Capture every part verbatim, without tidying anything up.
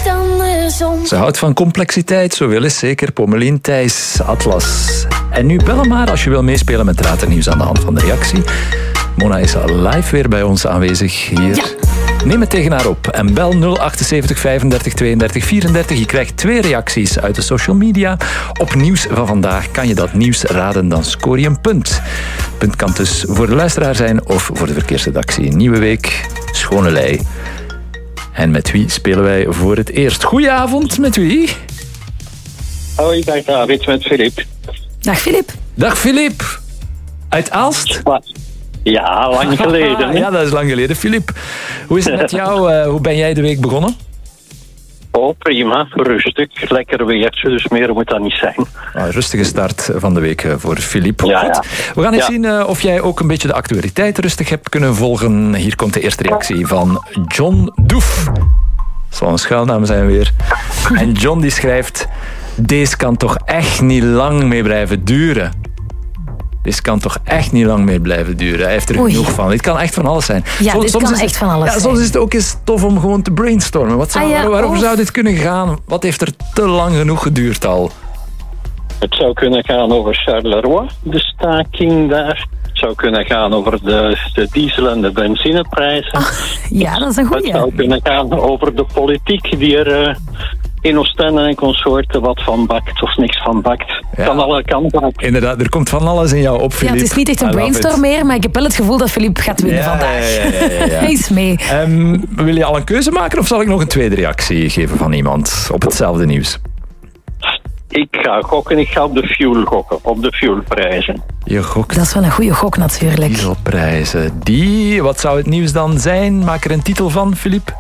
Ze houdt van complexiteit, zo wil is zeker Pommelien Thijs, Atlas. En nu bellen maar als je wil meespelen met Raad en Nieuws aan de hand van de reactie. Mona is live weer bij ons aanwezig hier. Ja. Neem het tegen haar op en bel nul zeven acht vijfendertig tweeëndertig vierendertig. Je krijgt twee reacties uit de social media. Op nieuws van vandaag kan je dat nieuws raden, dan scoor je een punt. Punt kan dus voor de luisteraar zijn of voor de verkeersredactie. Nieuwe week, schone lei. En met wie spelen wij voor het eerst? Goedenavond, met wie? Hoi, dag David, met Filip. Dag Filip. Dag Filip. Uit Aalst? Ja, lang geleden. Ja, dat is lang geleden. Filip, hoe is het met jou? Uh, hoe ben jij de week begonnen? Oh, prima. Rustig. Lekker weertje, dus meer moet dat niet zijn. Ah, rustige start van de week voor Filip. Ja, ja. We gaan eens ja. zien uh, of jij ook een beetje de actualiteit rustig hebt kunnen volgen. Hier komt de eerste reactie van John Doef. Dat zal een schuilnaam zijn weer. En John die schrijft: deze kan toch echt niet lang mee blijven duren. Dit kan toch echt niet lang meer blijven duren. Hij heeft er Oei. genoeg van. Dit kan echt van alles zijn. Ja, soms, dit soms kan is echt het, van alles ja, zijn. Soms is het ook eens tof om gewoon te brainstormen. Wat zou, Ah, ja, waarover of... zou dit kunnen gaan? Wat heeft er te lang genoeg geduurd al? Het zou kunnen gaan over Charleroi, de staking daar. Het zou kunnen gaan over de, de diesel- en de benzineprijzen. Ach, ja, dat is een goeie. Het zou kunnen gaan over de politiek die er uh, in Oostende en consorten wat van bakt of niks van bakt. Ja. Van alle kanten op. Inderdaad, er komt van alles in jou op, Filip. Ja, het is niet echt een brainstorm meer, maar ik heb wel het gevoel dat Filip gaat winnen ja, vandaag. Ja, ja, ja, ja. Hij is mee. Um, wil je al een keuze maken of zal ik nog een tweede reactie geven van iemand op hetzelfde nieuws? Ik ga gokken, ik ga op de fuel gokken, op de fuelprijzen. Je gokt. Dat is wel een goede gok natuurlijk. Dieselprijzen. Die, wat zou het nieuws dan zijn? Maak er een titel van, Filip.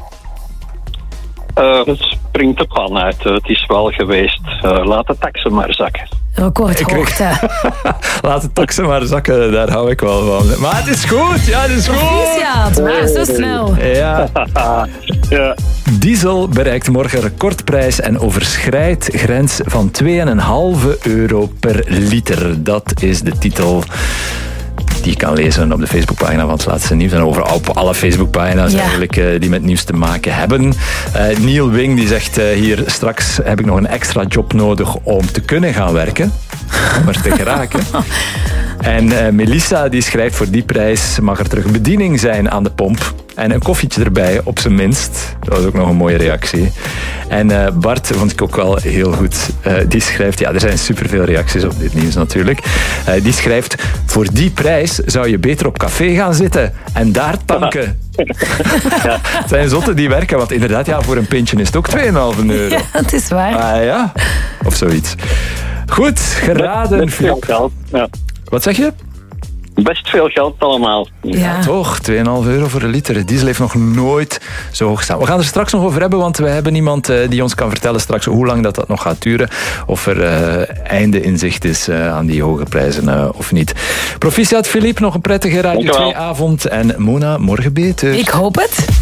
Uh, het springt de pan uit. Uh, het is wel geweest. Uh, laat de taxen maar zakken. Recordhoogte. Laat de taxen maar zakken, daar hou ik wel van. Maar het is goed, ja, het is goed. Proficiat, maar zo snel. Ja. Ja. Diesel bereikt morgen recordprijs en overschrijdt grens van twee komma vijf euro per liter. Dat is de titel die je kan lezen op de Facebookpagina van het laatste nieuws. En over op alle Facebookpagina's ja. eigenlijk uh, die met nieuws te maken hebben. Uh, Neil Wing die zegt uh, hier: straks heb ik nog een extra job nodig om te kunnen gaan werken. Om er te geraken. En uh, Melissa die schrijft: voor die prijs mag er terug bediening zijn aan de pomp. En een koffietje erbij, op zijn minst. Dat was ook nog een mooie reactie. En uh, Bart vond ik ook wel heel goed. Uh, die schrijft, ja, er zijn superveel reacties op dit nieuws natuurlijk. Uh, die schrijft: voor die prijs zou je beter op café gaan zitten en daar tanken. Ja, het zijn zotten die werken, want inderdaad, ja, voor een pintje is het ook twee komma vijf euro. Ja, dat is waar. Ah ja, of zoiets. Goed, geraden. Best veel geld, ja. Wat zeg je? Best veel geld allemaal. Ja. Ja, toch, twee komma vijf euro voor een liter. Diesel heeft nog nooit zo hoog gestaan. We gaan er straks nog over hebben, want we hebben iemand uh, die ons kan vertellen straks hoe lang dat, dat nog gaat duren. Of er uh, einde in zicht is uh, aan die hoge prijzen uh, of niet. Proficiat Filip, nog een prettige Radio twee avond. En Mona, morgen beter. Ik hoop het.